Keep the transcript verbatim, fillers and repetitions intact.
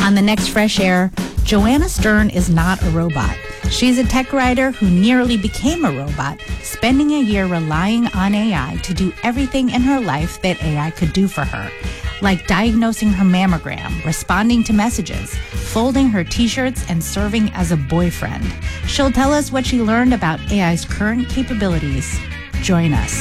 On the next Fresh Air, Joanna Stern is not a robot. She's a tech writer who nearly became a robot, spending a year relying on A I to do everything in her life that A I could do for her, like diagnosing her mammogram, responding to messages, folding her t-shirts, and serving as a boyfriend. She'll tell us what she learned about A I's current capabilities. Join us.